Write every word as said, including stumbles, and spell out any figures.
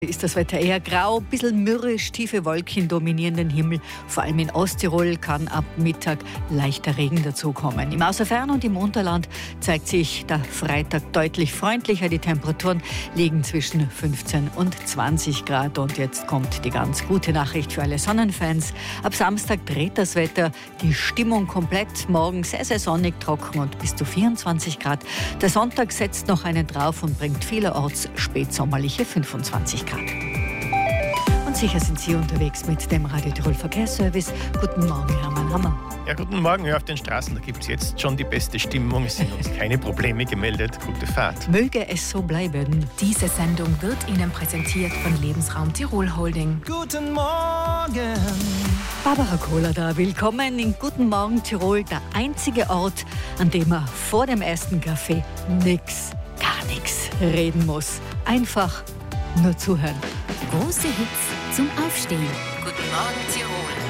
Ist das Wetter eher grau, ein bisschen mürrisch, tiefe Wolken dominieren den Himmel. Vor allem in Osttirol kann ab Mittag leichter Regen dazukommen. Im Außerfern und im Unterland zeigt sich der Freitag deutlich freundlicher. Die Temperaturen liegen zwischen fünfzehn und zwanzig Grad. Und jetzt kommt die ganz gute Nachricht für alle Sonnenfans. Ab Samstag dreht das Wetter die Stimmung komplett. Morgen sehr, sehr sonnig, trocken und bis zu vierundzwanzig Grad. Der Sonntag setzt noch einen drauf und bringt vielerorts spätsommerliche fünfundzwanzig Grad. Und sicher sind Sie unterwegs mit dem Radio Tirol Verkehrsservice. Guten Morgen, Hermann Hammer. Ja, guten Morgen. Ja, auf den Straßen, da gibt es jetzt schon die beste Stimmung. Es sind uns keine Probleme gemeldet. Gute Fahrt. Möge es so bleiben. Diese Sendung wird Ihnen präsentiert von Lebensraum Tirol Holding. Guten Morgen. Barbara Kohler da. Willkommen in Guten Morgen Tirol, der einzige Ort, an dem man vor dem ersten Kaffee nix, gar nichts reden muss. Einfach nur zuhören. Große Hits zum Aufstehen. Guten Morgen Tirol.